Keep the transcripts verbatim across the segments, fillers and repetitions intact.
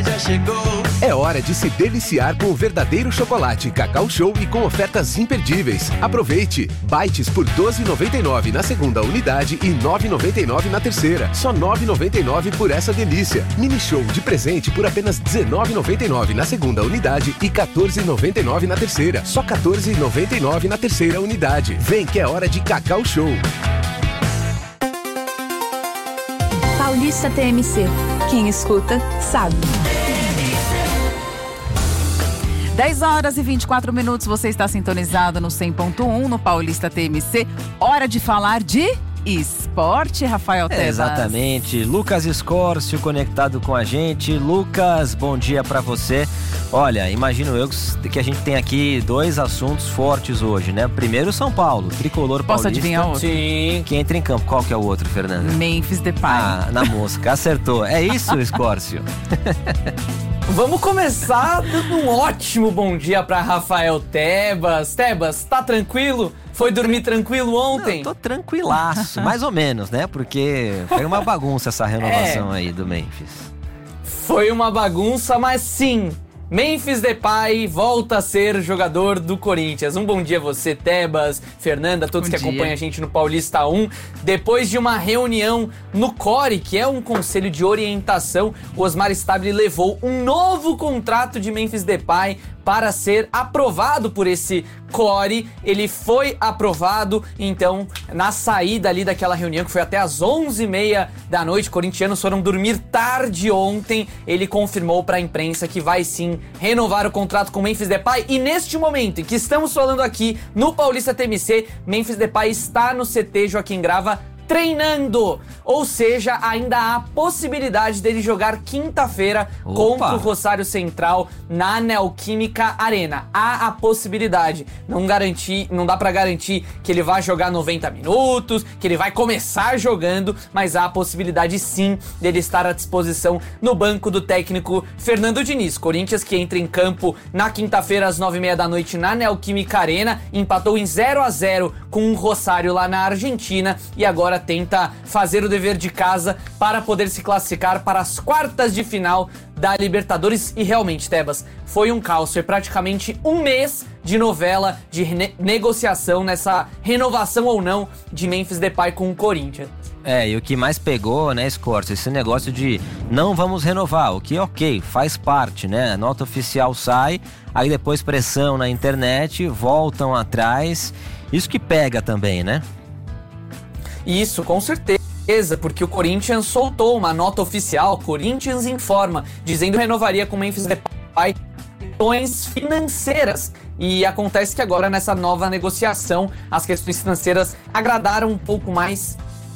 já chegou. É hora de se deliciar com o verdadeiro chocolate Cacau Show e com ofertas imperdíveis. Aproveite! Bites por doze reais e noventa e nove centavos na segunda unidade e nove reais e noventa e nove centavos na terceira. Só nove reais e noventa e nove centavos por essa delícia. Mini Show de presente por apenas dezenove reais e noventa e nove centavos na segunda unidade e quatorze reais e noventa e nove centavos na terceira. Só quatorze reais e noventa e nove centavos na terceira unidade. Vem que é hora de Cacau Show. Paulista T M C. Quem escuta, sabe. dez horas e vinte e quatro minutos, você está sintonizado no cem ponto um, no Paulista T M C. Hora de falar de esporte, Rafael Tebas. É, exatamente. Lucas Escórcio conectado com a gente. Lucas, bom dia pra você. Olha, imagino eu que a gente tem aqui dois assuntos fortes hoje, né? Primeiro, São Paulo, tricolor paulista. Posso adivinhar outro? Sim. Que entra em campo. Qual que é o outro, Fernanda? Memphis Depay. Ah, na mosca. Acertou. É isso, Escórcio? Vamos começar dando um ótimo bom dia para Rafael Tebas. Tebas, tá tranquilo? Foi dormir tranquilo ontem? Não, tô tranquilaço, mais ou menos, né? Porque foi uma bagunça essa renovação é, aí do Memphis. Foi uma bagunça, mas sim, Memphis Depay volta a ser jogador do Corinthians. Um bom dia a você, Tebas, Fernanda, todos bom que dia. acompanham a gente no Paulista um. Depois de uma reunião no C O R E, que é um conselho de orientação, o Osmar Stabile levou um novo contrato de Memphis Depay para ser aprovado por esse C O R E. Ele foi aprovado, então, na saída ali daquela reunião, que foi até às onze e meia da noite, corintianos foram dormir tarde ontem, ele confirmou para a imprensa que vai sim renovar o contrato com Memphis Depay. E neste momento em que estamos falando aqui no Paulista T M C, Memphis Depay está no C T Joaquim Grava treinando, ou seja, ainda há possibilidade dele jogar quinta-feira contra o Rosário Central na Neoquímica Arena. Há a possibilidade, não garantir, não dá pra garantir que ele vai jogar noventa minutos, que ele vai começar jogando, mas há a possibilidade sim dele estar à disposição no banco do técnico Fernando Diniz. Corinthians que entra em campo na quinta-feira às nove e meia da noite na Neoquímica Arena, empatou em zero a zero com o Rosário lá na Argentina e agora tenta fazer o dever de casa para poder se classificar para as quartas de final da Libertadores. E realmente, Tebas, foi um caos, foi praticamente um mês de novela, de ne- negociação nessa renovação ou não de Memphis Depay com o Corinthians. É, e o que mais pegou, né, Scorza, esse negócio de não vamos renovar, o que ok, faz parte, né, a nota oficial sai, aí depois pressão na internet, voltam atrás, isso que pega também, né? Isso, com certeza, porque o Corinthians soltou uma nota oficial, Corinthians informa, dizendo que renovaria com Memphis Depay questões financeiras. E acontece que agora nessa nova negociação, as questões financeiras agradaram um pouco mais.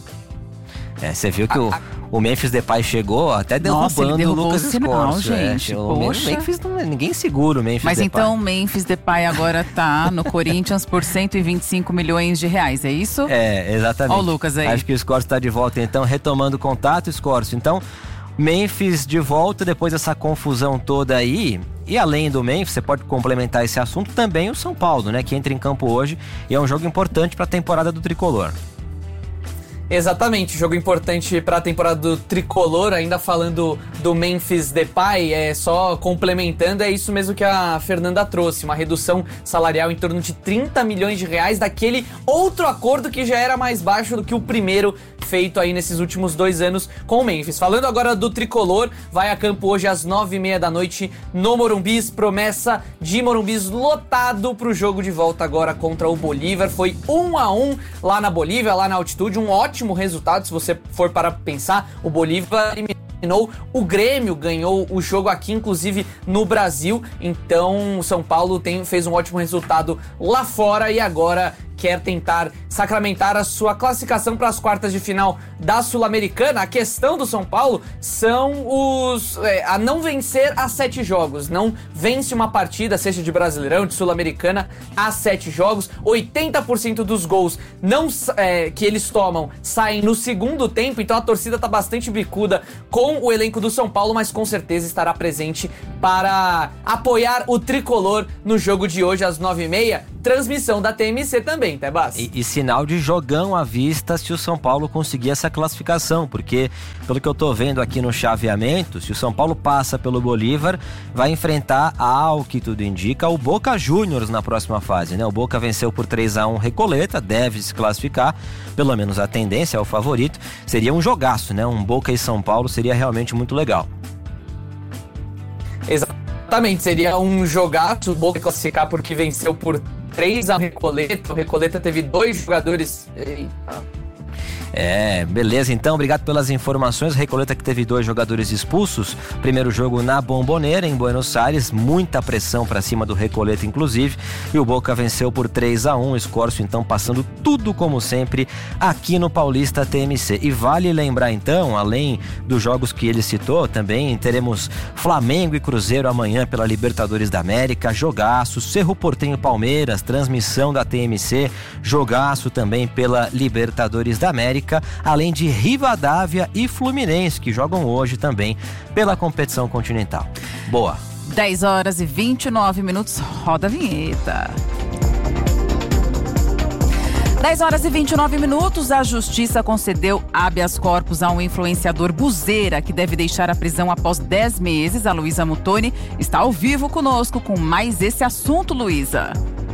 É, você viu que o, o Memphis Depay chegou até derrubando Nossa, ele derrubou o Lucas o sinal, Escórcio, gente. É, Poxa. o Memphis, não, ninguém segura o Memphis Mas Depay. então o Memphis Depay agora tá no Corinthians por cento e vinte e cinco milhões de reais, é isso? É, exatamente. Ó o Lucas aí. Acho que o Escórcio tá de volta então, retomando o contato, Escórcio. Então, Memphis de volta depois dessa confusão toda aí. E além do Memphis, você pode complementar esse assunto também o São Paulo, né? Que entra em campo hoje e é um jogo importante para a temporada do Tricolor. Exatamente, jogo importante para a temporada do Tricolor, ainda falando do Memphis Depay, é só complementando, é isso mesmo que a Fernanda trouxe, uma redução salarial em torno de trinta milhões de reais daquele outro acordo que já era mais baixo do que o primeiro feito aí nesses últimos dois anos com o Memphis. Falando agora do Tricolor, vai a campo hoje às nove e meia da noite no Morumbis, promessa de Morumbis lotado pro jogo de volta agora contra o Bolívar, foi um a um lá na Bolívia, lá na altitude, um ótimo Ótimo resultado, se você for para pensar, o Bolívar eliminou o Grêmio, ganhou o jogo aqui, inclusive no Brasil, então o São Paulo tem, fez um ótimo resultado lá fora e agora quer tentar sacramentar a sua classificação para as quartas de final da Sul-Americana. A questão do São Paulo são os é, a não vencer a sete jogos. Não vence uma partida, seja de Brasileirão, de Sul-Americana, a sete jogos. oitenta por cento dos gols não, é, que eles tomam saem no segundo tempo, então a torcida está bastante bicuda com o elenco do São Paulo, mas com certeza estará presente para apoiar o tricolor no jogo de hoje às nove e meia. Transmissão da T M C também, Tebas. E, e sinal de jogão à vista se o São Paulo conseguir essa classificação, porque pelo que eu tô vendo aqui no chaveamento, se o São Paulo passa pelo Bolívar, vai enfrentar, ao que tudo indica, o Boca Juniors na próxima fase, né? O Boca venceu por três a um Recoleta, deve se classificar, pelo menos a tendência é o favorito. Seria um jogaço, né? Um Boca e São Paulo seria realmente muito legal. Exatamente, seria um jogaço, o Boca classificar porque venceu por três a um Recoleta. O Recoleta teve dois jogadores. Eita. É, beleza, então, obrigado pelas informações. Recoleta que teve dois jogadores expulsos. Primeiro jogo na Bombonera, em Buenos Aires, muita pressão pra cima do Recoleta, inclusive. E o Boca venceu por três a um. O Escórcio, então, passando tudo como sempre aqui no Paulista T M C. E vale lembrar, então, além dos jogos que ele citou, também teremos Flamengo e Cruzeiro amanhã pela Libertadores da América. Jogaço, Cerro Porteño Palmeiras, transmissão da T M C. Jogaço também pela Libertadores da América. Além de Rivadavia e Fluminense, que jogam hoje também pela competição continental. Boa. dez horas e vinte e nove minutos, roda a vinheta. dez horas e vinte e nove minutos, a Justiça concedeu habeas corpus a um influenciador Buzeira, que deve deixar a prisão após dez meses. A Luísa Mutoni está ao vivo conosco com mais esse assunto, Luísa.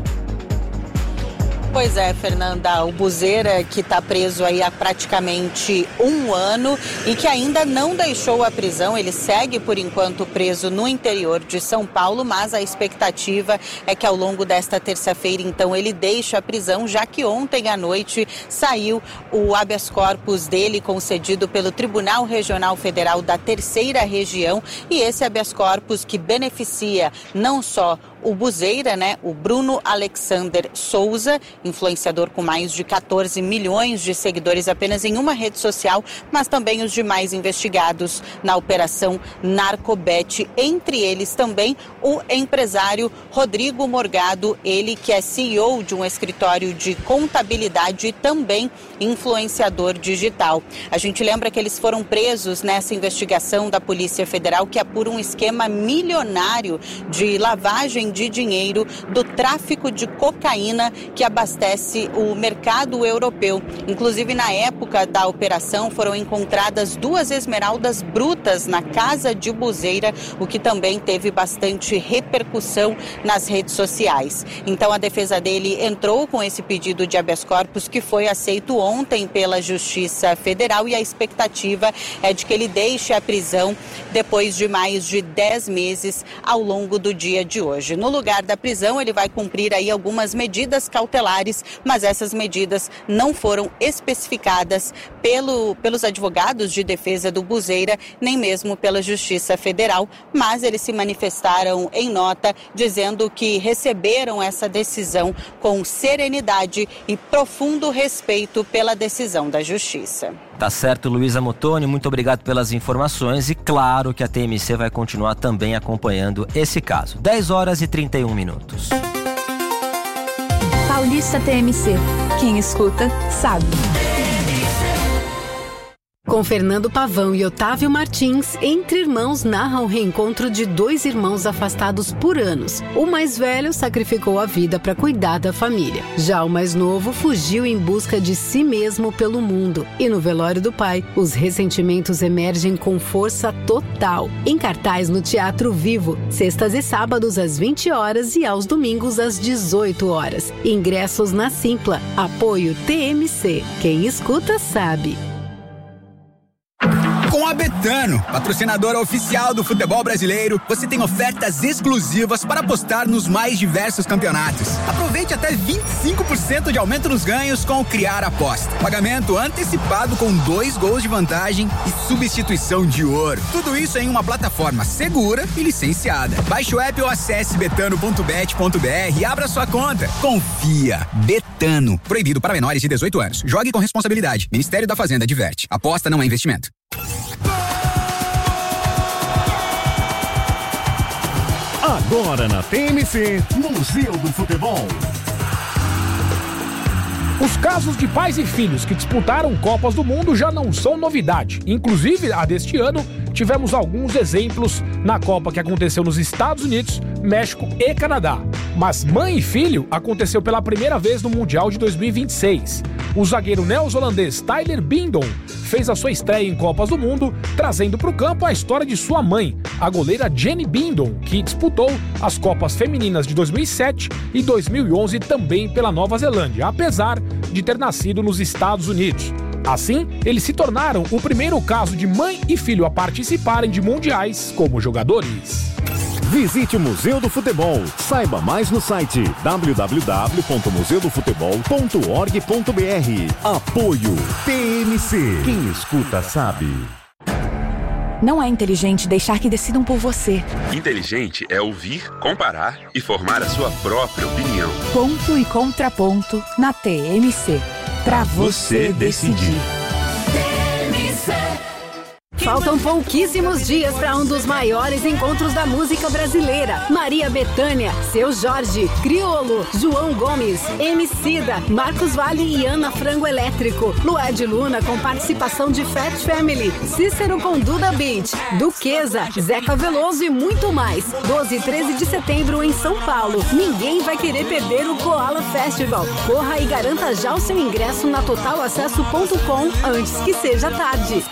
Pois é, Fernanda, o Buzeira, que está preso aí há praticamente um ano e que ainda não deixou a prisão, ele segue por enquanto preso no interior de São Paulo, mas a expectativa é que ao longo desta terça-feira, então, ele deixe a prisão, já que ontem à noite saiu o habeas corpus dele concedido pelo Tribunal Regional Federal da Terceira Região, e esse habeas corpus que beneficia não só o Buzeira, né, o Bruno Alexander Souza, influenciador com mais de quatorze milhões de seguidores apenas em uma rede social, mas também os demais investigados na operação Narcobet, entre eles também o empresário Rodrigo Morgado, ele que é C E O de um escritório de contabilidade e também influenciador digital. A gente lembra que eles foram presos nessa investigação da Polícia Federal que apura um esquema milionário de lavagem de dinheiro do tráfico de cocaína que abastece o mercado europeu. Inclusive, na época da operação, foram encontradas duas esmeraldas brutas na casa de Buzeira, o que também teve bastante repercussão nas redes sociais. Então, a defesa dele entrou com esse pedido de habeas corpus que foi aceito ontem pela Justiça Federal, e a expectativa é de que ele deixe a prisão depois de mais de dez meses ao longo do dia de hoje. No lugar da prisão, ele vai cumprir aí algumas medidas cautelares, mas essas medidas não foram especificadas pelo, pelos advogados de defesa do Buzeira, nem mesmo pela Justiça Federal, mas eles se manifestaram em nota dizendo que receberam essa decisão com serenidade e profundo respeito pela decisão da Justiça. Tá certo, Luísa Mutoni, muito obrigado pelas informações e claro que a T M C vai continuar também acompanhando esse caso. dez horas e trinta e um minutos. Paulista T M C. Quem escuta, sabe. Com Fernando Pavão e Otávio Martins, Entre Irmãos narra o reencontro de dois irmãos afastados por anos. O mais velho sacrificou a vida para cuidar da família. Já o mais novo fugiu em busca de si mesmo pelo mundo. E no velório do pai, os ressentimentos emergem com força total. Em cartaz no Teatro Vivo, sextas e sábados às vinte horas e aos domingos às dezoito horas. Ingressos na Simpla. Apoio T M C. Quem escuta sabe. Com a Betano, patrocinadora oficial do futebol brasileiro, você tem ofertas exclusivas para apostar nos mais diversos campeonatos. Aproveite até vinte e cinco por cento de aumento nos ganhos com o Criar Aposta. Pagamento antecipado com dois gols de vantagem e substituição de ouro. Tudo isso em uma plataforma segura e licenciada. Baixe o app ou acesse betano ponto bet ponto br e abra sua conta. Confia. Betano. Proibido para menores de dezoito anos. Jogue com responsabilidade. Ministério da Fazenda adverte. Aposta não é investimento. Agora na T M C, Museu do Futebol. Os casos de pais e filhos que disputaram Copas do Mundo já não são novidade. Inclusive, a deste ano, tivemos alguns exemplos na Copa que aconteceu nos Estados Unidos, México e Canadá. Mas mãe e filho aconteceu pela primeira vez no Mundial de dois mil e vinte e seis. O zagueiro neozelandês Tyler Bindon fez a sua estreia em Copas do Mundo, trazendo para o campo a história de sua mãe, a goleira Jenny Bindon, que disputou as Copas Femininas de dois mil e sete e dois mil e onze também pela Nova Zelândia, apesar de ter nascido nos Estados Unidos. Assim, eles se tornaram o primeiro caso de mãe e filho a participarem de mundiais como jogadores. Visite o Museu do Futebol. Saiba mais no site w w w ponto museu do futebol ponto org ponto b r. Apoio T M C. Quem escuta sabe. Não é inteligente deixar que decidam por você. Inteligente é ouvir, comparar e formar a sua própria opinião. Ponto e contraponto na T M C. Pra você decidir. Faltam pouquíssimos dias para um dos maiores encontros da música brasileira. Maria Bethânia, Seu Jorge, Criolo, João Gomes, Emicida, Marcos Valle e Ana Frango Elétrico. Lued Luna com participação de Fat Family, Cícero com Duda Beat, Duquesa, Zeca Veloso e muito mais. doze e treze de setembro em São Paulo. Ninguém vai querer perder o Koala Festival. Corra e garanta já o seu ingresso na total acesso ponto com antes que seja tarde.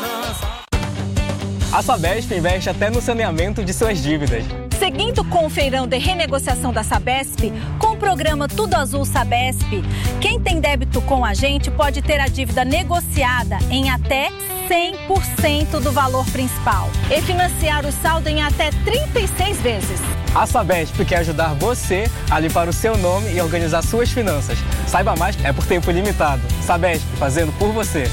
A Sabesp investe até no saneamento de suas dívidas. Seguindo com o feirão de renegociação da Sabesp, com o programa Tudo Azul Sabesp, quem tem débito com a gente pode ter a dívida negociada em até cem por cento do valor principal e financiar o saldo em até trinta e seis vezes. A Sabesp quer ajudar você a limpar o seu nome e organizar suas finanças. Saiba mais, é por tempo limitado. Sabesp, fazendo por você.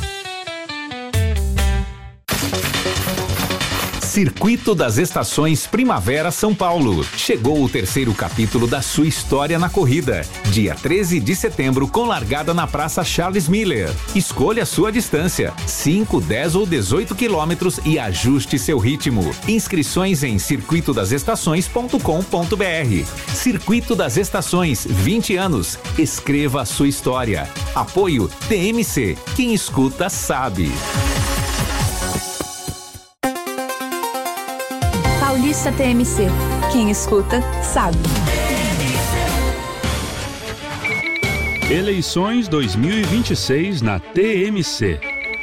Circuito das Estações Primavera São Paulo. Chegou o terceiro capítulo da sua história na corrida. Dia treze de setembro, com largada na Praça Charles Miller. Escolha a sua distância, cinco, dez ou dezoito quilômetros e ajuste seu ritmo. Inscrições em circuito das estações ponto com ponto b r. Circuito das Estações, vinte anos. Escreva a sua história. Apoio T M C. Quem escuta sabe. Paulista T M C. Quem escuta, sabe. Eleições dois mil e vinte e seis na T M C.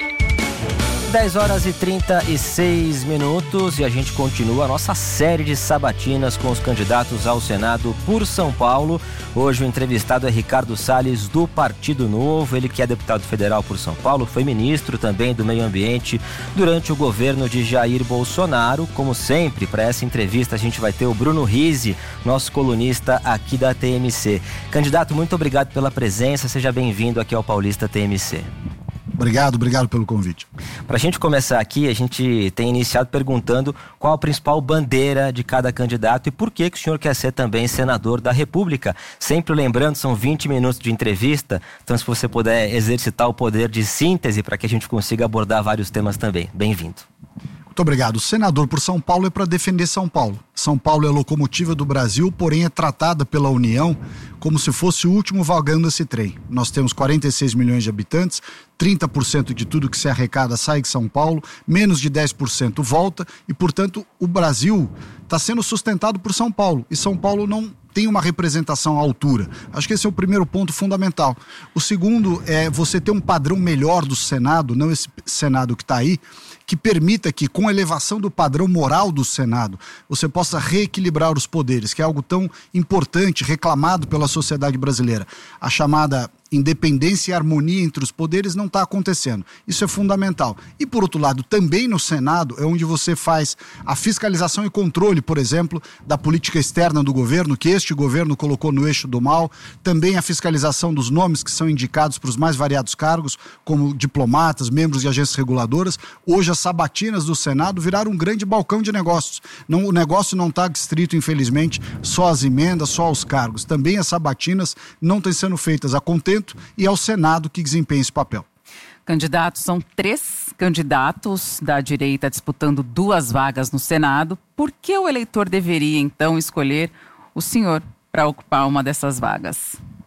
dez horas e trinta e seis minutos e a gente continua a nossa série de sabatinas com os candidatos ao Senado por São Paulo. Hoje o entrevistado é Ricardo Salles, do Partido Novo, ele que é deputado federal por São Paulo, foi ministro também do Meio Ambiente durante o governo de Jair Bolsonaro. Como sempre, para essa entrevista a gente vai ter o Bruno Rizzi, nosso colunista aqui da T M C. Candidato, muito obrigado pela presença, seja bem-vindo aqui ao Paulista T M C. Obrigado, obrigado pelo convite. Para a gente começar aqui, a gente tem iniciado perguntando qual a principal bandeira de cada candidato e por que, que o senhor quer ser também senador da República. Sempre lembrando, são vinte minutos de entrevista, então se você puder exercitar o poder de síntese para que a gente consiga abordar vários temas também. Bem-vindo. Muito obrigado. O senador por São Paulo é para defender São Paulo. São Paulo é a locomotiva do Brasil, porém é tratada pela União como se fosse o último vagão desse trem. Nós temos quarenta e seis milhões de habitantes, trinta por cento de tudo que se arrecada sai de São Paulo, menos de dez por cento volta e, portanto, o Brasil está sendo sustentado por São Paulo. E São Paulo não tem uma representação à altura. Acho que esse é o primeiro ponto fundamental. O segundo é você ter um padrão melhor do Senado, não esse Senado que está aí, que permita que, com a elevação do padrão moral do Senado, você possa reequilibrar os poderes, que é algo tão importante, reclamado pela sociedade brasileira. A chamada independência e harmonia entre os poderes não está acontecendo. Isso é fundamental. E, por outro lado, também no Senado é onde você faz a fiscalização e controle, por exemplo, da política externa do governo, que este governo colocou no eixo do mal, também a fiscalização dos nomes que são indicados para os mais variados cargos, como diplomatas, membros de agências reguladoras. Hoje as sabatinas do Senado viraram um grande balcão de negócios. Não, o negócio não está restrito, infelizmente, só às emendas, só aos cargos. Também as sabatinas não estão sendo feitas a contento e é o Senado que desempenha esse papel. Candidatos, são três candidatos da direita disputando duas vagas no Senado. Por que o eleitor deveria, então, escolher o senhor para ocupar uma dessas vagas?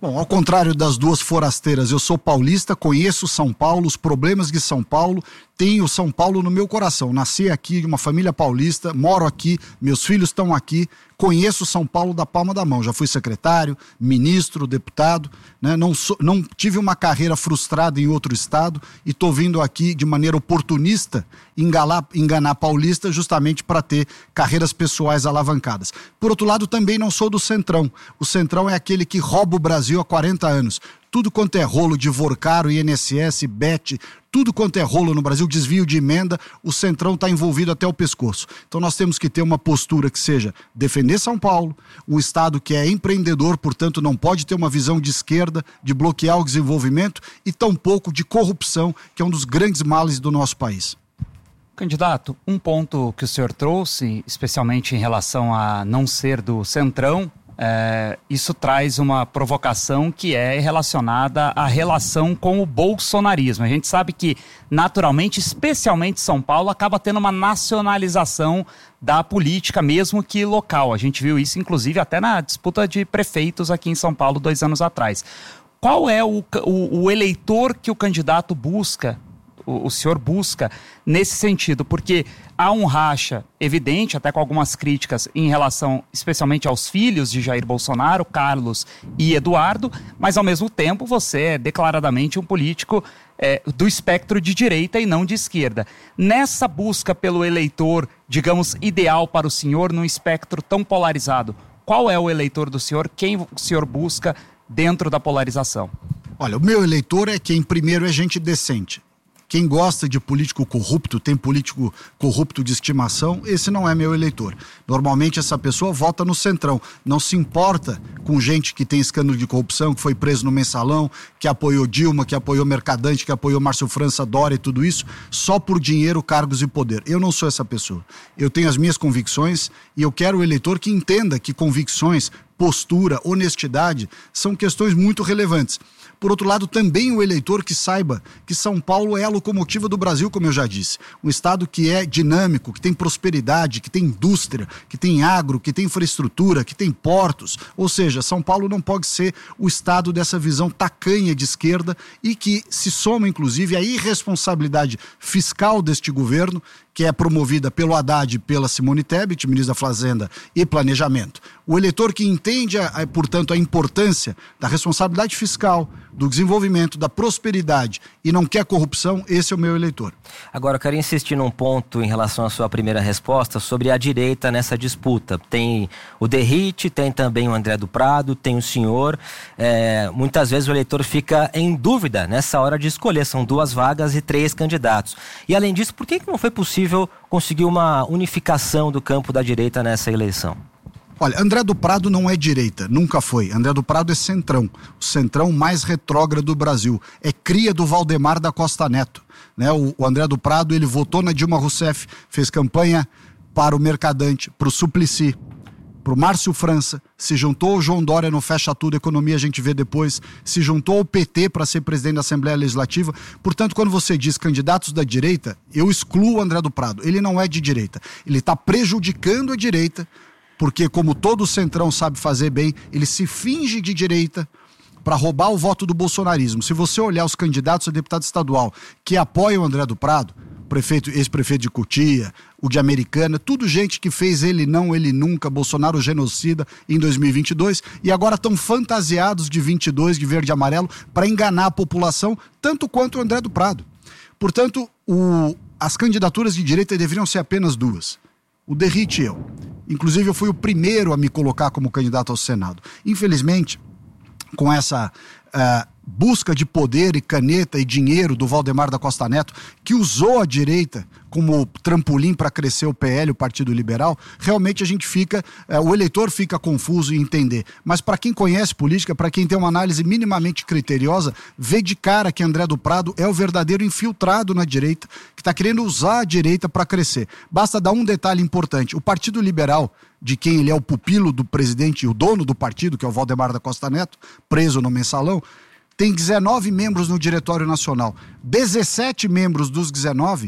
Bom, ao contrário das duas forasteiras, eu sou paulista, conheço São Paulo, os problemas de São Paulo, tenho São Paulo no meu coração. Nasci aqui, de uma família paulista, moro aqui, meus filhos estão aqui, conheço São Paulo da palma da mão. Já fui secretário, ministro, deputado, né? não, sou, não tive uma carreira frustrada em outro estado e estou vindo aqui de maneira oportunista enganar, enganar paulista justamente para ter carreiras pessoais alavancadas. Por outro lado, também não sou do Centrão. O Centrão é aquele que rouba o Brasil há quarenta anos. Tudo quanto é rolo de Vorcaro, I N S S, B E T, tudo quanto é rolo no Brasil, desvio de emenda, o Centrão está envolvido até o pescoço. Então nós temos que ter uma postura que seja defender São Paulo, um estado que é empreendedor, portanto não pode ter uma visão de esquerda, de bloquear o desenvolvimento e tampouco de corrupção, que é um dos grandes males do nosso país. Candidato, um ponto que o senhor trouxe, especialmente em relação a não ser do Centrão, É, isso traz uma provocação que é relacionada à relação com o bolsonarismo. A gente sabe que, naturalmente, especialmente São Paulo, acaba tendo uma nacionalização da política, mesmo que local. A gente viu isso, inclusive, até na disputa de prefeitos aqui em São Paulo, dois anos atrás. Qual é o, o, o eleitor que o candidato busca, o, o senhor busca, nesse sentido? Porque há um racha evidente, até com algumas críticas em relação especialmente aos filhos de Jair Bolsonaro, Carlos e Eduardo, mas ao mesmo tempo você é declaradamente um político é, do espectro de direita e não de esquerda. Nessa busca pelo eleitor, digamos, ideal para o senhor num espectro tão polarizado, qual é o eleitor do senhor? Quem o senhor busca dentro da polarização? Olha, o meu eleitor é quem primeiro é gente decente. Quem gosta de político corrupto, tem político corrupto de estimação, esse não é meu eleitor. Normalmente essa pessoa vota no Centrão, não se importa com gente que tem escândalo de corrupção, que foi preso no Mensalão, que apoiou Dilma, que apoiou Mercadante, que apoiou Márcio França, Dória e tudo isso, só por dinheiro, cargos e poder. Eu não sou essa pessoa. Eu tenho as minhas convicções e eu quero o eleitor que entenda que convicções, postura, honestidade são questões muito relevantes. Por outro lado, também o eleitor que saiba que São Paulo é a locomotiva do Brasil, como eu já disse. Um estado que é dinâmico, que tem prosperidade, que tem indústria, que tem agro, que tem infraestrutura, que tem portos. Ou seja, São Paulo não pode ser o estado dessa visão tacanha de esquerda e que se soma, inclusive, à irresponsabilidade fiscal deste governo, que é promovida pelo Haddad e pela Simone Tebet, ministra da Fazenda e Planejamento. O eleitor que entende, a, portanto, a importância da responsabilidade fiscal, do desenvolvimento, da prosperidade e não quer corrupção, esse é o meu eleitor. Agora, eu quero insistir num ponto em relação à sua primeira resposta sobre a direita nessa disputa. Tem o Derrite, tem também o André do Prado, tem o senhor. É, muitas vezes o eleitor fica em dúvida nessa hora de escolher. São duas vagas e três candidatos. E além disso, por que não foi possível conseguir uma unificação do campo da direita nessa eleição? Olha, André do Prado não é direita, nunca foi. André do Prado é centrão, o centrão mais retrógrado do Brasil. É cria do Valdemar da Costa Neto. Né? O, o André do Prado, ele votou na Dilma Rousseff, fez campanha para o Mercadante, para o Suplicy, para o Márcio França, se juntou ao João Dória no Fecha Tudo, Economia a gente vê depois, se juntou ao P T para ser presidente da Assembleia Legislativa. Portanto, quando você diz candidatos da direita, eu excluo o André do Prado. Ele não é de direita, ele está prejudicando a direita, porque como todo centrão sabe fazer bem, ele se finge de direita para roubar o voto do bolsonarismo. Se você olhar os candidatos a deputado estadual que apoiam o André do Prado, prefeito, ex-prefeito de Cotia, o de Americana, tudo gente que fez ele não, ele nunca, Bolsonaro genocida em dois mil e vinte e dois, e agora estão fantasiados de vinte e dois, de verde e amarelo, para enganar a população, tanto quanto o André do Prado. Portanto, o, as candidaturas de direita deveriam ser apenas duas. O Derrite e eu. Inclusive, eu fui o primeiro a me colocar como candidato ao Senado. Infelizmente, com essa uh, busca de poder e caneta e dinheiro do Valdemar da Costa Neto, que usou a direita como trampolim para crescer o P L, o Partido Liberal, realmente a gente fica, uh, o eleitor fica confuso em entender. Mas para quem conhece política, para quem tem uma análise minimamente criteriosa, vê de cara que André do Prado é o verdadeiro infiltrado na direita, que está querendo usar a direita para crescer. Basta dar um detalhe importante. O Partido Liberal, de quem ele é o pupilo do presidente e o dono do partido, que é o Valdemar da Costa Neto, preso no Mensalão, tem dezenove membros no Diretório Nacional. dezessete membros dos dezenove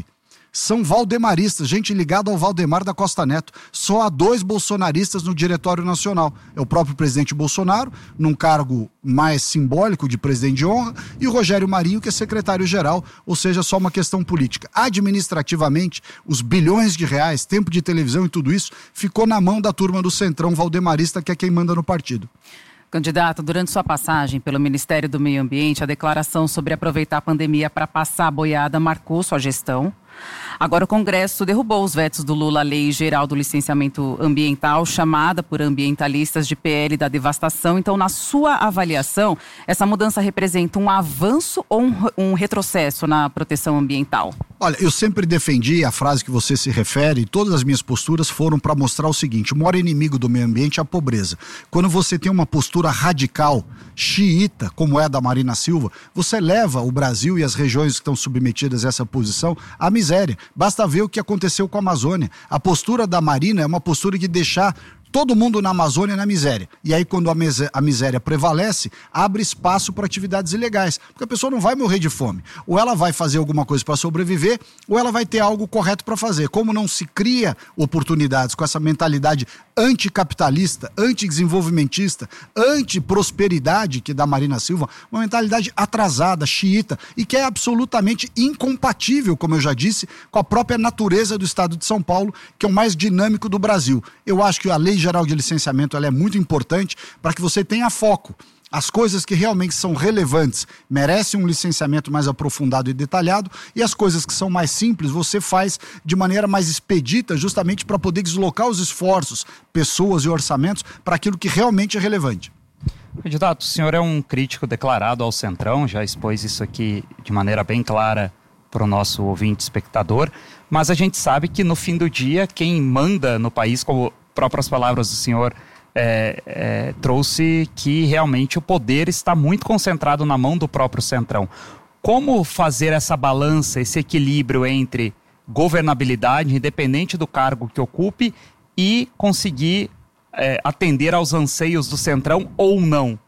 são valdemaristas, gente ligada ao Valdemar da Costa Neto. Só há dois bolsonaristas no Diretório Nacional. É o próprio presidente Bolsonaro, num cargo mais simbólico de presidente de honra, e o Rogério Marinho, que é secretário-geral, ou seja, só uma questão política. Administrativamente, os bilhões de reais, tempo de televisão e tudo isso, ficou na mão da turma do Centrão valdemarista, que é quem manda no partido. Candidato, durante sua passagem pelo Ministério do Meio Ambiente, a declaração sobre aproveitar a pandemia para passar a boiada marcou sua gestão. Agora o Congresso derrubou os vetos do Lula à Lei Geral do Licenciamento Ambiental, chamada por ambientalistas de P L da devastação. Então, na sua avaliação, essa mudança representa um avanço ou um, um retrocesso na proteção ambiental? Olha, eu sempre defendi a frase que você se refere, e todas as minhas posturas foram para mostrar o seguinte: o maior inimigo do meio ambiente é a pobreza. Quando você tem uma postura radical, xiita, como é a da Marina Silva, você leva o Brasil e as regiões que estão submetidas a essa posição à miséria. Basta ver o que aconteceu com a Amazônia. A postura da Marina é uma postura de deixar todo mundo na Amazônia na miséria. E aí, quando a, miséria, a miséria prevalece, abre espaço para atividades ilegais. Porque a pessoa não vai morrer de fome. Ou ela vai fazer alguma coisa para sobreviver, ou ela vai ter algo correto para fazer. Como não se cria oportunidades com essa mentalidade anticapitalista, antidesenvolvimentista, antiprosperidade que é da Marina Silva, uma mentalidade atrasada, xiita, e que é absolutamente incompatível, como eu já disse, com a própria natureza do estado de São Paulo, que é o mais dinâmico do Brasil. Eu acho que a Lei Geral de Licenciamento ela é muito importante para que você tenha foco. As coisas que realmente são relevantes merecem um licenciamento mais aprofundado e detalhado, e as coisas que são mais simples você faz de maneira mais expedita, justamente para poder deslocar os esforços, pessoas e orçamentos para aquilo que realmente é relevante. Candidato, o senhor é um crítico declarado ao Centrão, já expôs isso aqui de maneira bem clara para o nosso ouvinte espectador, mas a gente sabe que no fim do dia quem manda no país, como próprias palavras do senhor É, é, trouxe que realmente o poder está muito concentrado na mão do próprio Centrão. Como fazer essa balança, esse equilíbrio entre governabilidade, independente do cargo que ocupe, e conseguir é, atender aos anseios do Centrão ou não?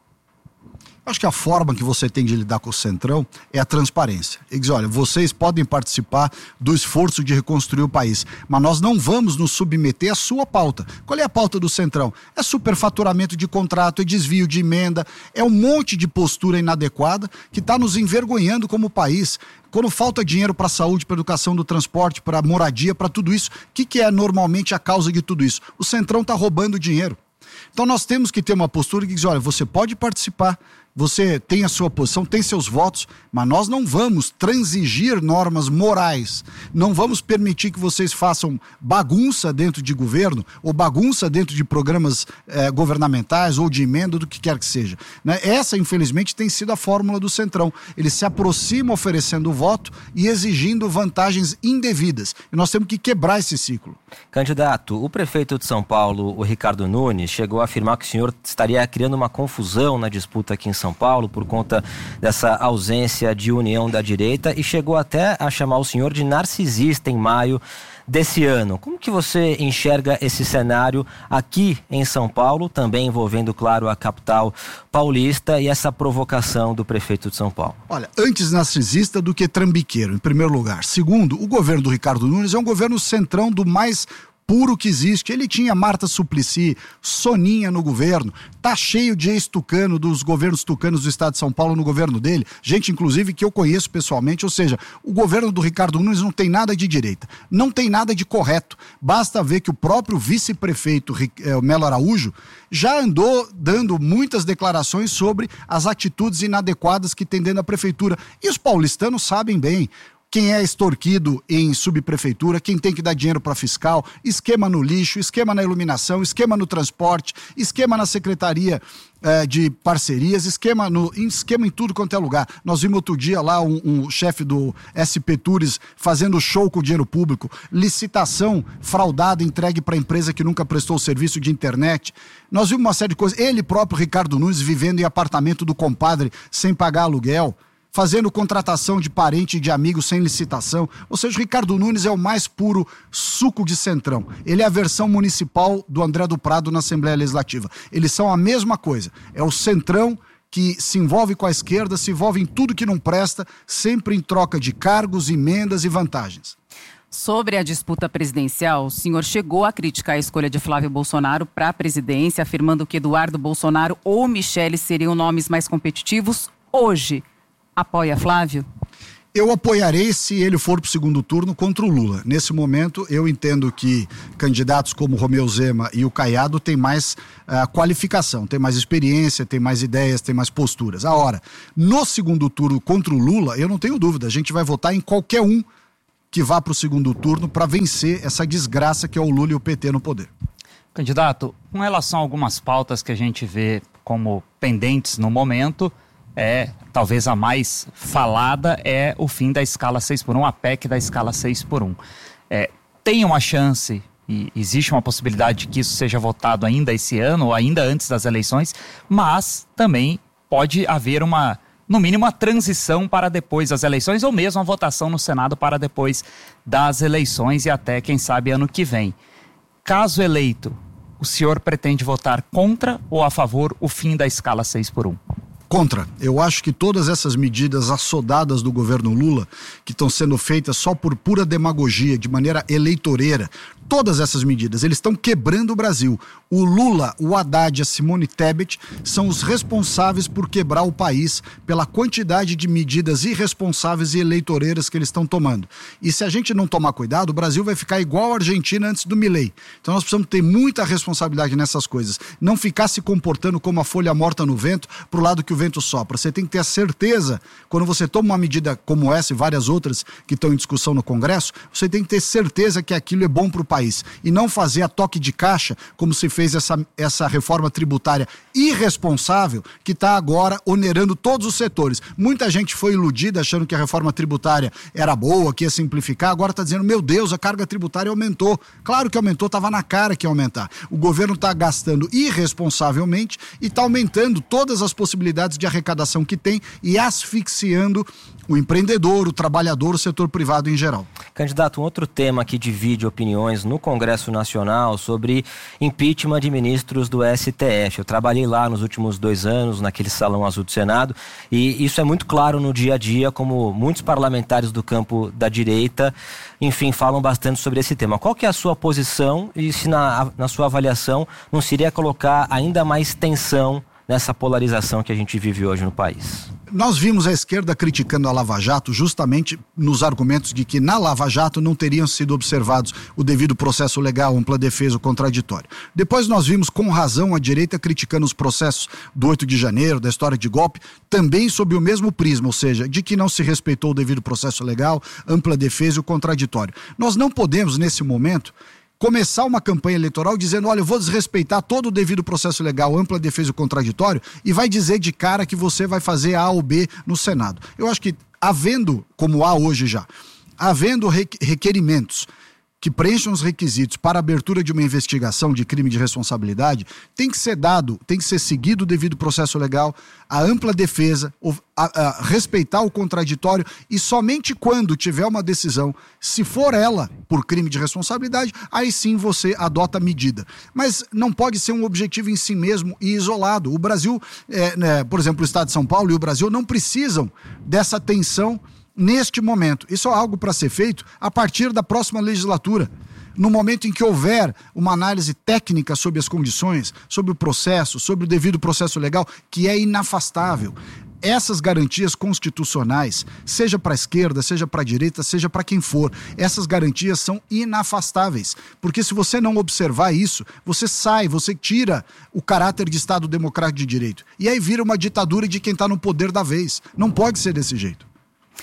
Acho que a forma que você tem de lidar com o Centrão é a transparência. Ele diz, olha, vocês podem participar do esforço de reconstruir o país, mas nós não vamos nos submeter à sua pauta. Qual é a pauta do Centrão? É superfaturamento de contrato, é desvio de emenda, é um monte de postura inadequada que está nos envergonhando como país. Quando falta dinheiro para a saúde, para a educação, do transporte, para a moradia, para tudo isso, o que, que é normalmente a causa de tudo isso? O Centrão está roubando dinheiro. Então nós temos que ter uma postura que diz, olha, você pode participar, você tem a sua posição, tem seus votos, mas nós não vamos transigir normas morais, não vamos permitir que vocês façam bagunça dentro de governo, ou bagunça dentro de programas eh, governamentais, ou de emenda, do que quer que seja. Né? Essa, infelizmente, tem sido a fórmula do Centrão. Ele se aproxima oferecendo voto e exigindo vantagens indevidas. E nós temos que quebrar esse ciclo. Candidato, o prefeito de São Paulo, o Ricardo Nunes, chegou a afirmar que o senhor estaria criando uma confusão na disputa aqui em São Paulo por conta dessa ausência de união da direita e chegou até a chamar o senhor de narcisista em maio desse ano. Como que você enxerga esse cenário aqui em São Paulo, também envolvendo, claro, a capital paulista e essa provocação do prefeito de São Paulo? Olha, antes narcisista do que trambiqueiro, em primeiro lugar. Segundo, o governo do Ricardo Nunes é um governo centrão do mais puro que existe. Ele tinha Marta Suplicy, Soninha no governo, tá cheio de ex-tucano dos governos tucanos do estado de São Paulo no governo dele, gente inclusive que eu conheço pessoalmente, ou seja, o governo do Ricardo Nunes não tem nada de direita, não tem nada de correto, basta ver que o próprio vice-prefeito eh, Melo Araújo já andou dando muitas declarações sobre as atitudes inadequadas que tem dentro da prefeitura, e os paulistanos sabem bem. Quem é extorquido em subprefeitura, quem tem que dar dinheiro para fiscal, esquema no lixo, esquema na iluminação, esquema no transporte, esquema na secretaria eh, de parcerias, esquema, no, esquema em tudo quanto é lugar. Nós vimos outro dia lá um, um chefe do S P Tours fazendo show com dinheiro público, licitação fraudada entregue para empresa que nunca prestou serviço de internet. Nós vimos uma série de coisas. Ele próprio, Ricardo Nunes, vivendo em apartamento do compadre sem pagar aluguel, fazendo contratação de parente e de amigo sem licitação. Ou seja, o Ricardo Nunes é o mais puro suco de Centrão. Ele é a versão municipal do André do Prado na Assembleia Legislativa. Eles são a mesma coisa. É o Centrão que se envolve com a esquerda, se envolve em tudo que não presta, sempre em troca de cargos, emendas e vantagens. Sobre a disputa presidencial, o senhor chegou a criticar a escolha de Flávio Bolsonaro para a presidência, afirmando que Eduardo Bolsonaro ou Michele seriam nomes mais competitivos. Hoje, apoia Flávio? Eu apoiarei se ele for para o segundo turno contra o Lula. Nesse momento, eu entendo que candidatos como Romeu Zema e o Caiado têm mais uh, qualificação, têm mais experiência, têm mais ideias, têm mais posturas. Agora, no segundo turno contra o Lula, eu não tenho dúvida, a gente vai votar em qualquer um que vá para o segundo turno para vencer essa desgraça que é o Lula e o P T no poder. Candidato, com relação a algumas pautas que a gente vê como pendentes no momento, é, talvez a mais falada é o fim da escala seis por um, a P E C da escala seis por um. É, tem uma chance, e existe uma possibilidade de que isso seja votado ainda esse ano, ou ainda antes das eleições, mas também pode haver uma, no mínimo, uma transição para depois das eleições, ou mesmo uma votação no Senado para depois das eleições e até, quem sabe, ano que vem. Caso eleito, o senhor pretende votar contra ou a favor o fim da escala seis por um? Contra. Eu acho que todas essas medidas assodadas do governo Lula, que estão sendo feitas só por pura demagogia, de maneira eleitoreira, todas essas medidas, eles estão quebrando o Brasil. O Lula, o Haddad e a Simone Tebet são os responsáveis por quebrar o país pela quantidade de medidas irresponsáveis e eleitoreiras que eles estão tomando. E se a gente não tomar cuidado, o Brasil vai ficar igual a Argentina antes do Milei. Então nós precisamos ter muita responsabilidade nessas coisas. Não ficar se comportando como a folha morta no vento, pro lado que o vento sopra. Você tem que ter a certeza, quando você toma uma medida como essa e várias outras que estão em discussão no Congresso, você tem que ter certeza que aquilo é bom para o país e não fazer a toque de caixa, como se fez essa, essa reforma tributária irresponsável que está agora onerando todos os setores. Muita gente foi iludida achando que a reforma tributária era boa, que ia simplificar, agora está dizendo, meu Deus, a carga tributária aumentou. Claro que aumentou, estava na cara que ia aumentar. O governo está gastando irresponsavelmente e está aumentando todas as possibilidades de arrecadação que tem e asfixiando o empreendedor, o trabalhador, o setor privado em geral. Candidato, um outro tema que divide opiniões no Congresso Nacional sobre impeachment de ministros do S T F. Eu trabalhei lá nos últimos dois anos, naquele salão azul do Senado, e isso é muito claro no dia a dia, como muitos parlamentares do campo da direita, enfim, falam bastante sobre esse tema. Qual que é a sua posição e se na, na sua avaliação não seria colocar ainda mais tensão nessa polarização que a gente vive hoje no país? Nós vimos a esquerda criticando a Lava Jato justamente nos argumentos de que na Lava Jato não teriam sido observados o devido processo legal, ampla defesa, o contraditório. Depois nós vimos com razão a direita criticando os processos do oito de janeiro, da história de golpe, também sob o mesmo prisma, ou seja, de que não se respeitou o devido processo legal, ampla defesa e o contraditório. Nós não podemos, nesse momento, começar uma campanha eleitoral dizendo, olha, eu vou desrespeitar todo o devido processo legal, ampla defesa e contraditório, e vai dizer de cara que você vai fazer A ou B no Senado. Eu acho que, havendo, como há hoje já, havendo requerimentos que preencham os requisitos para a abertura de uma investigação de crime de responsabilidade, tem que ser dado, tem que ser seguido o devido processo legal, a ampla defesa, a, a respeitar o contraditório, e somente quando tiver uma decisão, se for ela por crime de responsabilidade, aí sim você adota a medida. Mas não pode ser um objetivo em si mesmo e isolado. O Brasil, é, né, por exemplo, o Estado de São Paulo e o Brasil não precisam dessa tensão neste momento. Isso é algo para ser feito a partir da próxima legislatura. No momento em que houver uma análise técnica sobre as condições, sobre o processo, sobre o devido processo legal, que é inafastável. Essas garantias constitucionais, seja para a esquerda, seja para a direita, seja para quem for, essas garantias são inafastáveis. Porque se você não observar isso, você sai, você tira o caráter de Estado democrático de direito. E aí vira uma ditadura de quem está no poder da vez. Não pode ser desse jeito.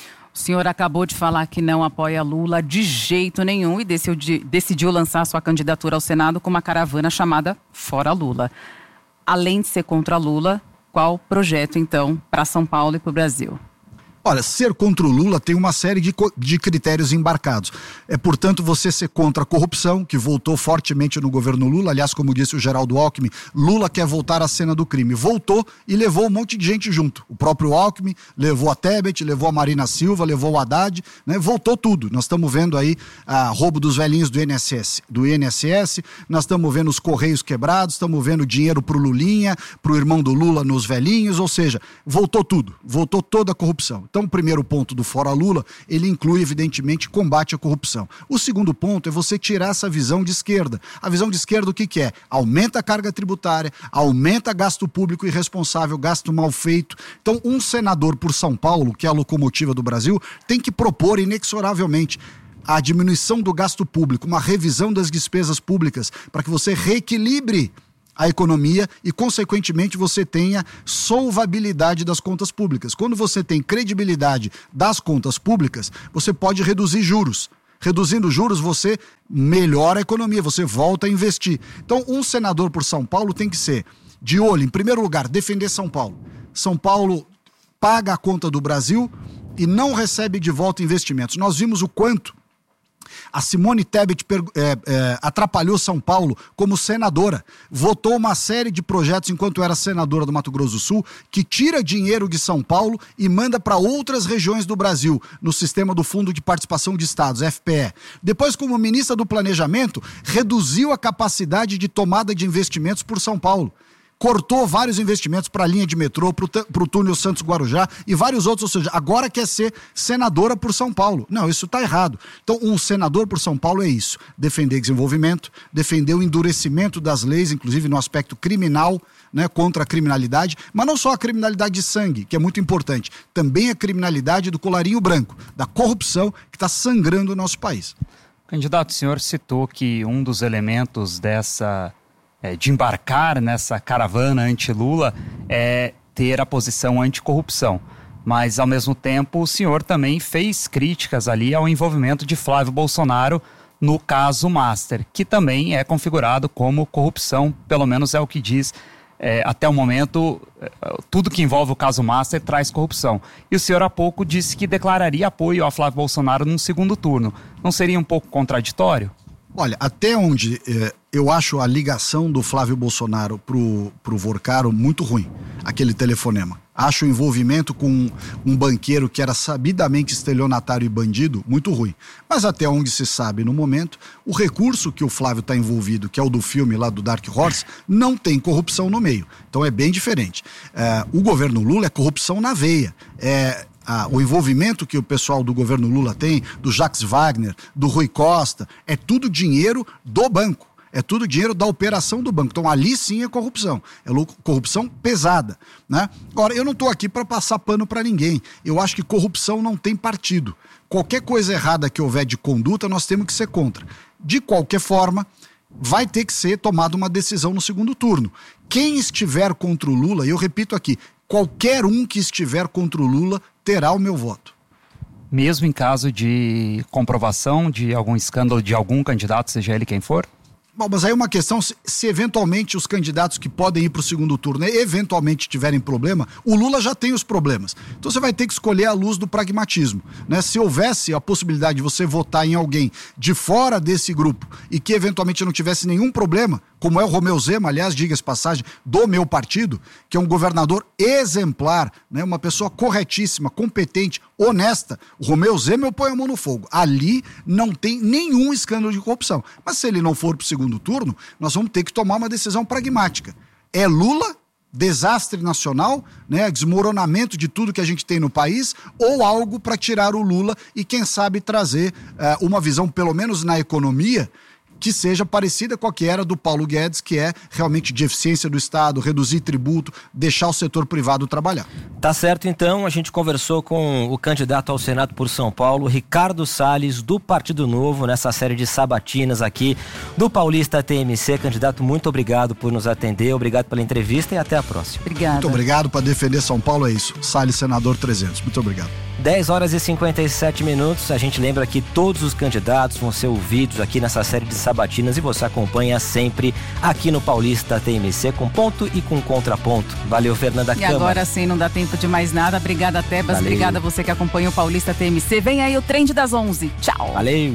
O senhor acabou de falar que não apoia Lula de jeito nenhum e decidiu, decidiu lançar sua candidatura ao Senado com uma caravana chamada Fora Lula. Além de ser contra Lula, qual projeto, então, para São Paulo e para o Brasil? Olha, ser contra o Lula tem uma série de, de critérios embarcados. É, portanto, você ser contra a corrupção, que voltou fortemente no governo Lula. Aliás, como disse o Geraldo Alckmin, Lula quer voltar à cena do crime. Voltou e levou um monte de gente junto. O próprio Alckmin levou a Tebet, levou a Marina Silva, levou o Haddad, né? Voltou tudo. Nós estamos vendo aí a roubo dos velhinhos do I N S S, do I N S S, nós estamos vendo os Correios quebrados, estamos vendo dinheiro pro Lulinha, pro irmão do Lula nos velhinhos, ou seja, voltou tudo. Voltou toda a corrupção. Então, o primeiro ponto do Fora Lula, ele inclui, evidentemente, combate à corrupção. O segundo ponto é você tirar essa visão de esquerda. A visão de esquerda, o que que é? Aumenta a carga tributária, aumenta gasto público irresponsável, gasto mal feito. Então, um senador por São Paulo, que é a locomotiva do Brasil, tem que propor inexoravelmente a diminuição do gasto público, uma revisão das despesas públicas, para que você reequilibre a economia e, consequentemente, você tenha solvabilidade das contas públicas. Quando você tem credibilidade das contas públicas, você pode reduzir juros. Reduzindo juros, você melhora a economia, você volta a investir. Então, um senador por São Paulo tem que ser de olho, em primeiro lugar, defender São Paulo. São Paulo paga a conta do Brasil e não recebe de volta investimentos. Nós vimos o quanto a Simone Tebet é, é, atrapalhou São Paulo como senadora, votou uma série de projetos enquanto era senadora do Mato Grosso do Sul, que tira dinheiro de São Paulo e manda para outras regiões do Brasil, no sistema do Fundo de Participação de Estados, F P E. Depois, como ministra do Planejamento, reduziu a capacidade de tomada de investimentos por São Paulo. Cortou vários investimentos para a linha de metrô, para o túnel Santos-Guarujá e vários outros, ou seja, agora quer ser senadora por São Paulo. Não, isso está errado. Então, um senador por São Paulo é isso, defender desenvolvimento, defender o endurecimento das leis, inclusive no aspecto criminal, né, contra a criminalidade, mas não só a criminalidade de sangue, que é muito importante, também a criminalidade do colarinho branco, da corrupção que está sangrando o nosso país. Candidato, o senhor citou que um dos elementos dessa... É, de embarcar nessa caravana anti-Lula é ter a posição anticorrupção. Mas, ao mesmo tempo, o senhor também fez críticas ali ao envolvimento de Flávio Bolsonaro no caso Master, que também é configurado como corrupção, pelo menos é o que diz é, até o momento, tudo que envolve o caso Master traz corrupção. E o senhor há pouco disse que declararia apoio a Flávio Bolsonaro num segundo turno. Não seria um pouco contraditório? Olha, até onde eh, eu acho a ligação do Flávio Bolsonaro pro, pro Vorcaro muito ruim, aquele telefonema. Acho o envolvimento com um banqueiro que era sabidamente estelionatário e bandido muito ruim. Mas até onde se sabe no momento, o recurso que o Flávio está envolvido, que é o do filme lá do Dark Horse, não tem corrupção no meio. Então é bem diferente. Eh, o governo Lula é corrupção na veia. É... Ah, o envolvimento que o pessoal do governo Lula tem, do Jacques Wagner, do Rui Costa, é tudo dinheiro do banco, é tudo dinheiro da operação do banco. Então ali sim é corrupção, é corrupção pesada, né? Agora, eu não estou aqui para passar pano para ninguém, eu acho que corrupção não tem partido. Qualquer coisa errada que houver de conduta, nós temos que ser contra. De qualquer forma, vai ter que ser tomada uma decisão no segundo turno. Quem estiver contra o Lula, e eu repito aqui, qualquer um que estiver contra o Lula terá o meu voto. Mesmo em caso de comprovação de algum escândalo de algum candidato, seja ele quem for? Bom, mas aí uma questão, se, se eventualmente os candidatos que podem ir para o segundo turno eventualmente tiverem problema, o Lula já tem os problemas. Então você vai ter que escolher à luz do pragmatismo, né? Se houvesse a possibilidade de você votar em alguém de fora desse grupo e que eventualmente não tivesse nenhum problema, como é o Romeu Zema, aliás, diga-se passagem, do meu partido, que é um governador exemplar, né? Uma pessoa corretíssima, competente, honesta. O Romeu Zema, eu ponho a mão no fogo. Ali não tem nenhum escândalo de corrupção. Mas se ele não for para o segundo turno, nós vamos ter que tomar uma decisão pragmática. É Lula, desastre nacional, né? Desmoronamento de tudo que a gente tem no país, ou algo para tirar o Lula e, quem sabe, trazer uh, uma visão, pelo menos na economia, que seja parecida com a que era do Paulo Guedes, que é realmente de eficiência do Estado, reduzir tributo, deixar o setor privado trabalhar. Tá certo, então, a gente conversou com o candidato ao Senado por São Paulo, Ricardo Salles, do Partido Novo, nessa série de sabatinas aqui do Paulista T M C. Candidato, muito obrigado por nos atender, obrigado pela entrevista e até a próxima. Obrigada. Muito obrigado, para defender São Paulo é isso. Salles, senador trezentos. Muito obrigado. dez horas e cinquenta e sete minutos, a gente lembra que todos os candidatos vão ser ouvidos aqui nessa série de sabatinas e você acompanha sempre aqui no Paulista T M C com ponto e com contraponto. Valeu, Fernanda Câmara. E agora sim, não dá tempo de mais nada. Obrigada, Tebas. Valeu. Obrigada a você que acompanha o Paulista T M C. Vem aí o Trend das onze. Tchau. Valeu.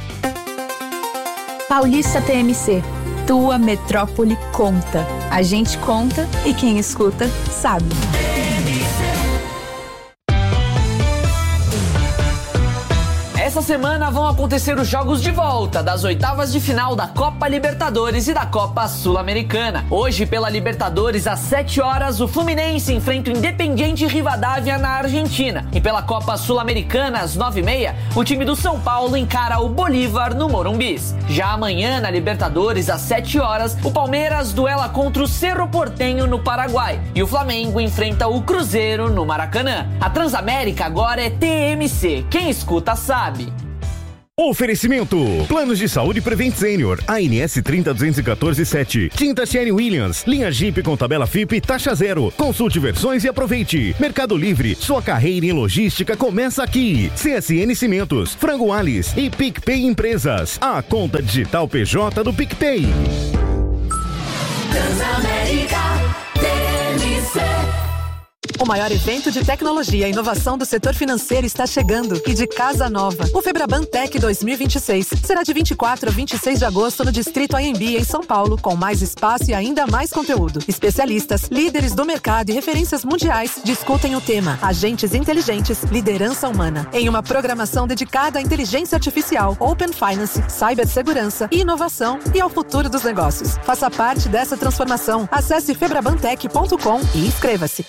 Paulista T M C. Tua metrópole conta. A gente conta e quem escuta sabe. Essa Nessa semana vão acontecer os jogos de volta das oitavas de final da Copa Libertadores e da Copa Sul-Americana. Hoje, pela Libertadores, às sete horas, o Fluminense enfrenta o Independiente Rivadavia na Argentina. E pela Copa Sul-Americana, às nove e meia, o time do São Paulo encara o Bolívar no Morumbis. Já amanhã, na Libertadores, às sete horas, o Palmeiras duela contra o Cerro Porteño no Paraguai. E o Flamengo enfrenta o Cruzeiro no Maracanã. A Transamérica agora é T M C. Quem escuta sabe. Oferecimento: Planos de Saúde Prevent Senior, A N S trinta duzentos e quatorze sete. Tinta Sherwin Williams, linha Jeep com tabela F I P taxa zero. Consulte versões e aproveite. Mercado Livre, sua carreira em logística começa aqui. C S N Cimentos, Frango Alice e PicPay Empresas. A conta digital P J do PicPay. Transamérica T M C. O maior evento de tecnologia e inovação do setor financeiro está chegando e de casa nova. O Febraban Tech dois mil e vinte e seis será de vinte e quatro a vinte e seis de agosto no Distrito A M B em São Paulo, com mais espaço e ainda mais conteúdo. Especialistas, líderes do mercado e referências mundiais discutem o tema Agentes Inteligentes, Liderança Humana, em uma programação dedicada à inteligência artificial, Open Finance, cibersegurança, inovação e ao futuro dos negócios. Faça parte dessa transformação. Acesse febrabantech ponto com e inscreva-se.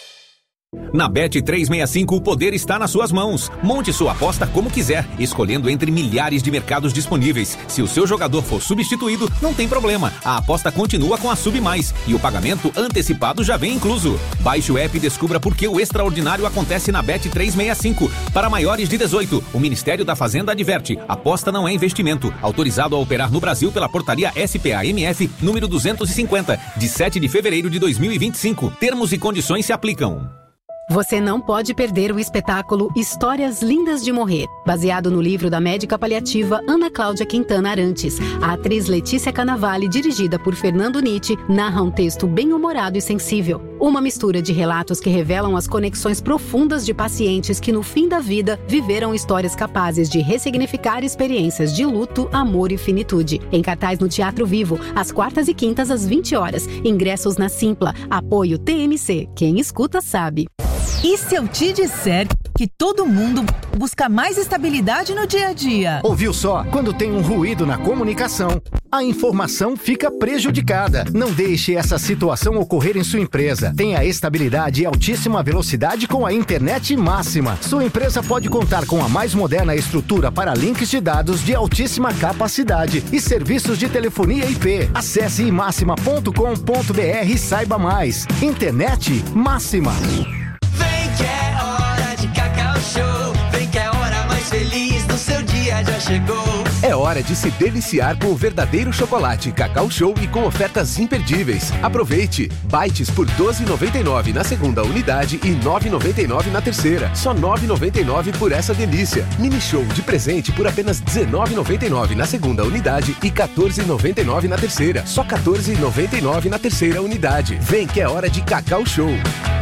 Na Bet trezentos e sessenta e cinco, o poder está nas suas mãos. Monte sua aposta como quiser, escolhendo entre milhares de mercados disponíveis. Se o seu jogador for substituído, não tem problema. A aposta continua com a Sub Mais e o pagamento antecipado já vem incluso. Baixe o app e descubra por que o extraordinário acontece na Bet trezentos e sessenta e cinco. Para maiores de dezoito, o Ministério da Fazenda adverte: aposta não é investimento. Autorizado a operar no Brasil pela portaria S P A M F número duzentos e cinquenta, de sete de fevereiro de dois mil e vinte e cinco. Termos e condições se aplicam. Você não pode perder o espetáculo Histórias Lindas de Morrer, baseado no livro da médica paliativa Ana Cláudia Quintana Arantes. A atriz Letícia Cannavale, dirigida por Fernando Nietzsche, narra um texto bem-humorado e sensível. Uma mistura de relatos que revelam as conexões profundas de pacientes que, no fim da vida, viveram histórias capazes de ressignificar experiências de luto, amor e finitude. Em cartaz no Teatro Vivo, às quartas e quintas às vinte horas. Ingressos na Simpla. Apoio T M C. Quem escuta sabe. E se eu te disser que todo mundo busca mais estabilidade no dia a dia? Ouviu só? Quando tem um ruído na comunicação, a informação fica prejudicada. Não deixe essa situação ocorrer em sua empresa. Tenha estabilidade e altíssima velocidade com a internet máxima. Sua empresa pode contar com a mais moderna estrutura para links de dados de altíssima capacidade e serviços de telefonia I P. Acesse i máxima ponto com ponto b r e saiba mais. Internet máxima. Vem que é hora de Cacau Show. Vem que é a hora mais feliz do seu dia já chegou. É hora de se deliciar com o verdadeiro chocolate Cacau Show e com ofertas imperdíveis. Aproveite! Bites por doze reais e noventa e nove centavos na segunda unidade e nove reais e noventa e nove centavos na terceira. Só nove reais e noventa e nove centavos por essa delícia. Mini Show de presente por apenas dezenove reais e noventa e nove centavos na segunda unidade e quatorze reais e noventa e nove centavos na terceira. Só quatorze reais e noventa e nove centavos na terceira unidade. Vem que é hora de Cacau Show.